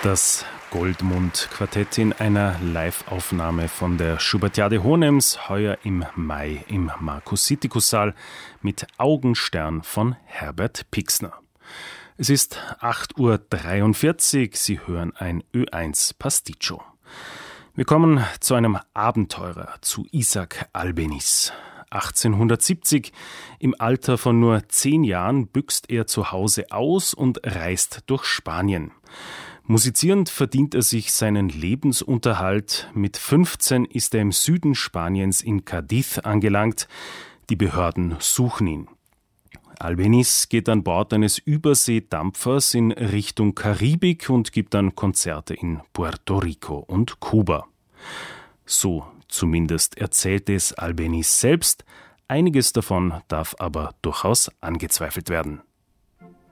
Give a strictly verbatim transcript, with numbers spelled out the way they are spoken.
Das Goldmund-Quartett in einer Live-Aufnahme von der Schubertiade Hohenems, heuer im Mai im Markus-Sittikus-Saal mit Augenstern von Herbert Pixner. Es ist acht Uhr dreiundvierzig, Sie hören ein Ö eins Pasticcio. Wir kommen zu einem Abenteurer, zu Isaac Albéniz. achtzehnhundertsiebzig, im Alter von nur zehn Jahren, büxt er zu Hause aus und reist durch Spanien. Musizierend verdient er sich seinen Lebensunterhalt. Mit fünfzehn ist er im Süden Spaniens in Cádiz angelangt. Die Behörden suchen ihn. Albéniz geht an Bord eines Überseedampfers in Richtung Karibik und gibt dann Konzerte in Puerto Rico und Kuba. So zumindest erzählt es Albéniz selbst. Einiges davon darf aber durchaus angezweifelt werden.